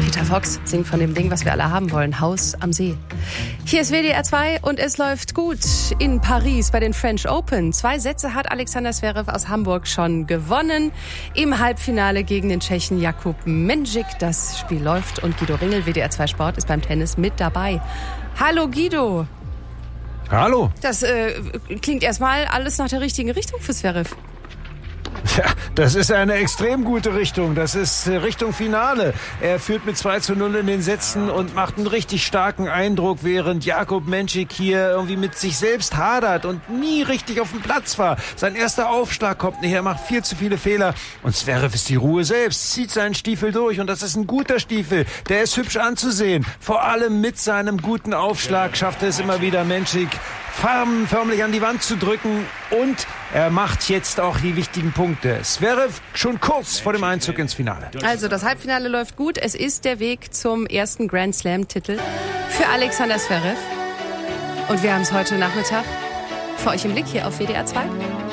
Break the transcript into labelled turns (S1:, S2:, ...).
S1: Peter Fox singt von dem Ding, was wir alle haben wollen, Haus am See. Hier ist WDR 2 und es läuft gut in Paris bei den French Open. 2 Sätze hat Alexander Zverev aus Hamburg schon gewonnen. Im Halbfinale gegen den Tschechen Jakub Mensik. Das Spiel läuft und Guido Ringel, WDR 2 Sport, ist beim Tennis mit dabei. Hallo Guido.
S2: Hallo.
S1: Das klingt erstmal alles nach der richtigen Richtung für Zverev.
S2: Ja, das ist eine extrem gute Richtung. Das ist Richtung Finale. Er führt mit 2:0 in den Sätzen und macht einen richtig starken Eindruck, während Jakub Mensik hier irgendwie mit sich selbst hadert und nie richtig auf dem Platz war. Sein erster Aufschlag kommt nicht, er macht viel zu viele Fehler. Und Zverev ist die Ruhe selbst, zieht seinen Stiefel durch und das ist ein guter Stiefel. Der ist hübsch anzusehen. Vor allem mit seinem guten Aufschlag schafft er es immer wieder, Mensik Farben förmlich an die Wand zu drücken und er macht jetzt auch die wichtigen Punkte. Zverev schon kurz vor dem Einzug ins Finale.
S1: Also das Halbfinale läuft gut. Es ist der Weg zum ersten Grand Slam-Titel für Alexander Zverev. Und wir haben es heute Nachmittag für euch im Blick hier auf WDR 2.